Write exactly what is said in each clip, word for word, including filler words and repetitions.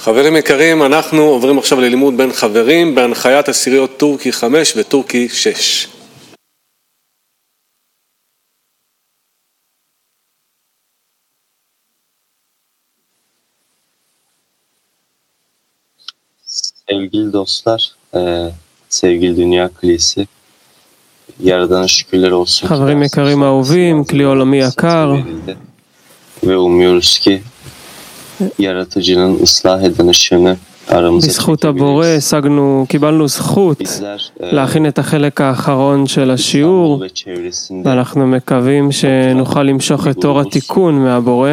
חברים יקרים, אנחנו עוברים עכשיו ללימוד בין חברים בהנחיית עשיריות טורקי חמש וטורקי שש. Sevgili dostlar, e, sevgili Dünya Kulesi, Yaradan'a şükürler olsun. חברים יקרים אהובים, כלי עולמי יקר, ve umuyoruz ki yaratıcının ıslah eden ışığını aramıza בזכות הבורא השגנו, קיבלנו זכות להכין את החלק האחרון של השיעור, ואנחנו מקווים שנוכל למשוך את אור התיקון מהבורא.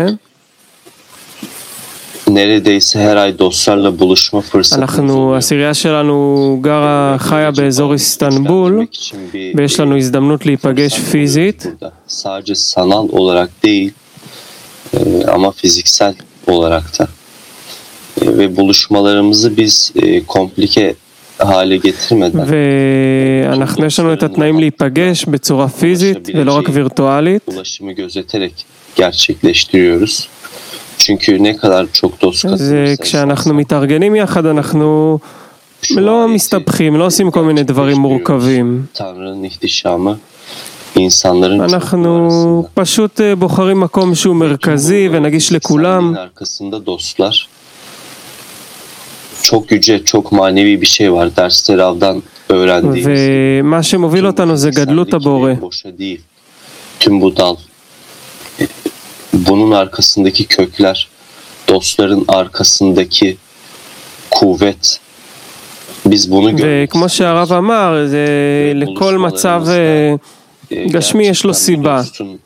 neredeyse her ay dostlarla buluşma fırsatımız אנחנו, oluyor. הסירייה שלנו גרה, חיה באזור איסטנבול, ויש לנו הזדמנות להיפגש פיזית. Sadece sanal olarak değil e, ama fiziksel olarak da. E, ve buluşmalarımızı biz e, komplike hale getirmeden ואנחנו, יש לנו את התנאים להיפגש בצורה פיזית ולא רק וירטואלית. ulaşımı gözeterek gerçekleştiriyoruz. çünkü ne kadar çok dost זה כשאנחנו מתארגנים יחד, אנחנו לא מסתבכים, לא עושים כל מיני דברים מורכבים. Tanrı'nın ihtişamı insanların אנחנו פשוט בוחרים מקום שהוא מרכזי ונגיש לכולם. arkasında dostlar çok yüce, çok manevi bir şey var. Dersleri avdan öğrendiğimiz. ומה שמוביל אותנו זה גדלות הבורא. Boşa değil. Tüm bu dal. Bunun arkasındaki kökler, dostların arkasındaki kuvvet. Biz bunu görüyoruz. וכמו שהרב אמר, זה לכל מצב גשמי יש לו סיבה.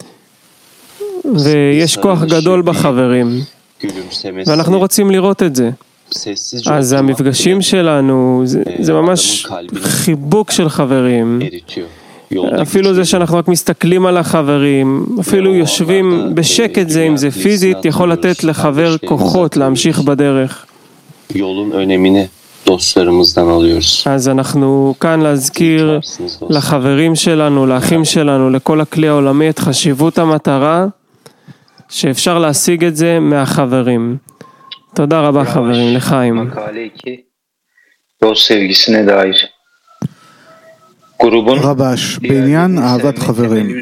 ויש כוח גדול בחברים. ואנחנו רוצים לראות את זה. אז המפגשים שלנו, זה, זה ממש חיבוק של חברים. אפילו זה שאנחנו רק מסתכלים על החברים, אפילו יושבים בשקט זה, אם זה פיזית, יכול לתת לחבר כוחות להמשיך בדרך. Yolun önemini dostlarımızdan alıyoruz. אז אנחנו כאן להזכיר לחברים שלנו, לאחים שלנו, לכל הכלי העולמי את חשיבות המטרה, שאפשר להשיג את זה מהחברים. תודה רבה חברים, לחיים. dost sevgisine dair. grubun רבש, בעניין אהבת חברים.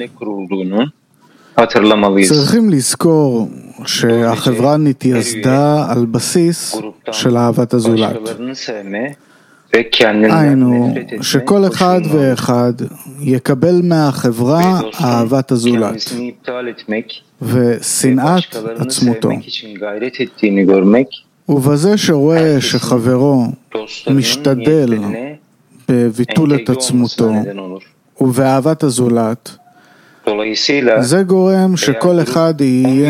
צריכים לזכור שהחברה נתייסדה על בסיס של אהבת הזולת. היינו, שכל אחד ואחד יקבל מהחברה אהבת הזולת ושנאת עצמותו. ובזה שרואה שחברו משתדל בביטול את עצמותו ובאהבת הזולת, זה גורם שכל אחד יהיה